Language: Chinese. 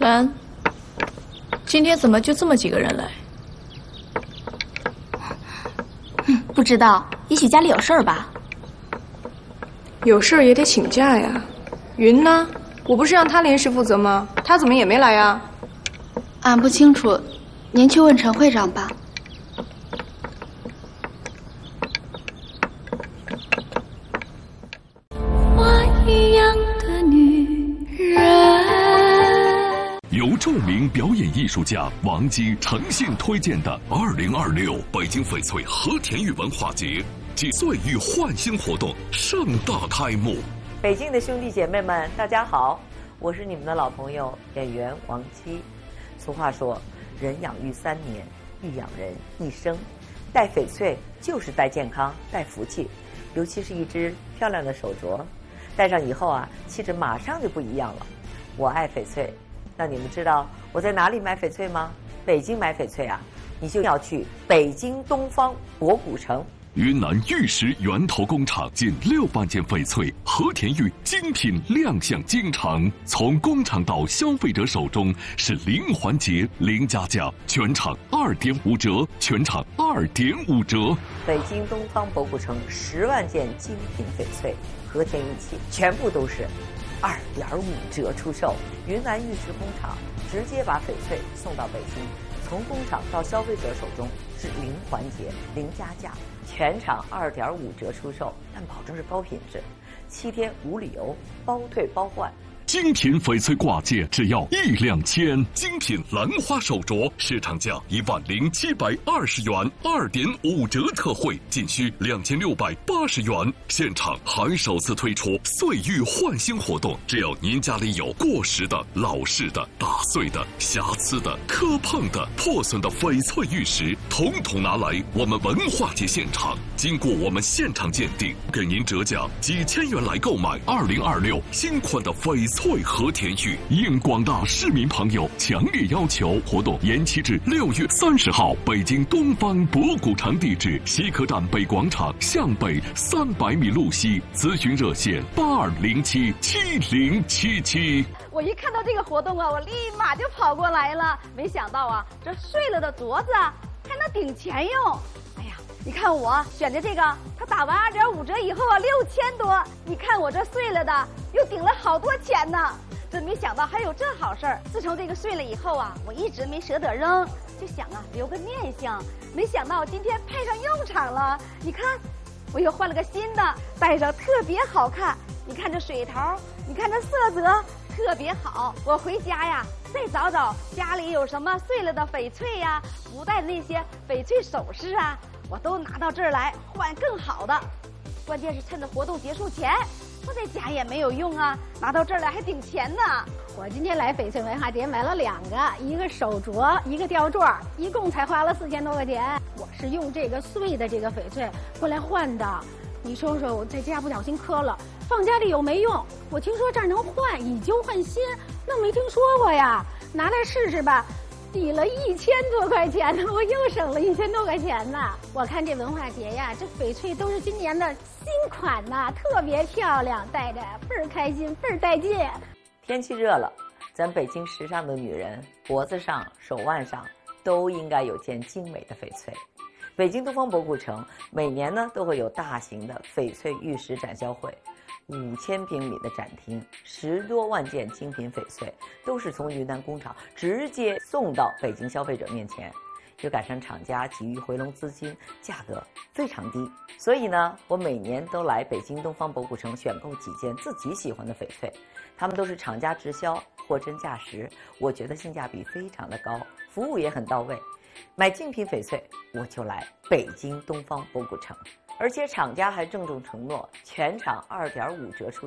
凡，今天怎么就这么几个人来？ 不知道，也许家里有事儿吧。 有事儿也得请假呀。云呢？我不是让他临时负责吗？他怎么也没来呀？ 俺不清楚，您去问陈会长吧。 花一样的女人。 由著名表演艺术家王姬诚信推荐的2026北京翡翠和田玉文化节暨岁玉焕新活动盛大开幕。 北京的兄弟姐妹们，大家好，我是你们的老朋友演员王姬。俗话说，人养育3年，玉养人一生。戴翡翠就是戴健康、戴福气，尤其是一只漂亮的手镯，戴上以后啊，气质马上就不一样了。我爱翡翠，那你们知道我在哪里买翡翠吗？北京买翡翠啊，你就要去北京东方博古城。 云南玉石源头工厂近6万件翡翠和田玉精品亮相京城，从工厂到消费者手中是零环节、零加价，全场2.5折，全场2.5折。 北京东方博古城10万件精品翡翠和田玉器，全部都是2.5折出售。云南玉石工厂直接把翡翠送到北京，从工厂到消费者手中是零环节、零加价，全场2.5折出售，但保证是高品质，7天无理由，包退包换。 精品翡翠挂件只要1两千，精品兰花手镯市场价10720元，2.5折特惠，仅需2680元。现场还首次推出岁玉焕新活动，只要您家里有过时的、老式的、打碎的、瑕疵的、磕碰的、破损的翡翠玉石，统统拿来我们文化节现场，经过我们现场鉴定，给您折价几千元来购买2026新款的翡翠和田玉。应广大市民朋友强烈要求，活动延期至6月30号。北京东方博古城地址：西客站北广场向北300米路西，咨询热线82077077。 我一看到这个活动啊，我立马就跑过来了。没想到啊，这碎了的镯子啊还能顶钱用。哎呀，你看我选的这个，它打完2.5折以后啊，6000多。你看我这碎了的，又顶了好多钱呢。真没想到还有这好事儿。自从这个碎了以后啊，我一直没舍得扔，就想啊留个念想。没想到今天派上用场了。你看，我又换了个新的，戴上特别好看。你看这水头，你看这色泽。特别好，我回家呀，再找找家里有什么碎了的翡翠呀，不戴的那些翡翠首饰啊，我都拿到这儿来换更好的。关键是趁着活动结束前，我在家也没有用啊，拿到这儿来还顶钱呢。 我今天来翡翠文化节买了2个，一个手镯，一个吊坠，一共才花了4000多块钱。我是用这个碎的这个翡翠过来换的。你说说，我在家不小心磕了，放家里有没用？我听说这儿能换，以旧换新，那没听说过呀。拿来试试吧，抵了1000多块钱呢，我又省了1000多块钱呢。我看这文化节呀，这翡翠都是今年的新款呐，特别漂亮，戴着倍儿开心，倍儿带劲。 天气热了，咱北京时尚的女人脖子上、手腕上都应该有件精美的翡翠。北京东方博古城每年呢都会有大型的翡翠玉石展销会，5000平米的展厅，10多万件精品翡翠都是从云南工厂直接送到北京消费者面前，又赶上厂家急于回笼资金，价格非常低，所以呢，我每年都来北京东方博古城选购几件自己喜欢的翡翠，他们都是厂家直销，货真价实，我觉得性价比非常的高，服务也很到位。买精品翡翠，我就来北京东方博古城，而且厂家还郑重承诺，全场2.5折出